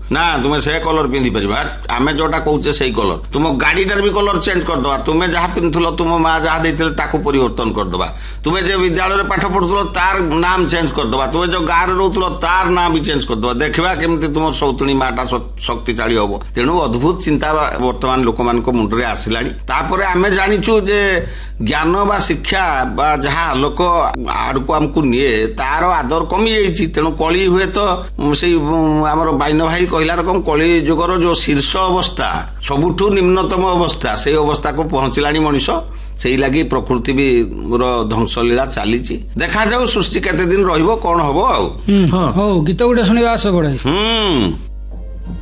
ना तुम्हें से कलर पिंधि परिबा आमे जोटा कहूचे सही कलर तुम गाड़ीटार भी कलर चेंज करदबा तुम्हें जहाँ पिंधुल तुम माँ जहाँ देते ताकू परिवर्तन करदबा तुम्हें जो विद्यालय पाठ पढ़ुल तार नाम चेंज करदबा तुम्हें जो गाँव में रोल तार नाम भी चेंज करदबा देखा केमती तुम सौतुणी माटा शक्तिशाली हम तेणु अद्भुत चिंता वर्तमान लोक मान मुंडे आसला आम जाचु जे ज्ञान बा शिक्षा बा जहाँ लोक आड़क आमको निए तार आदर कमी जाइए तेणु कली हुए तो से आमर बाइन भाई कहला रकम कली जुगर जो शीर्ष अवस्था सबुठू निम्नतम अवस्था से अवस्था को पहुंचला मनीष से लगी प्रकृति भी ध्वंसलीला चली देखा जाऊ सृष्टि केते दिन रहिबो कौन हबो गीत गुटे शुणा आस बड़े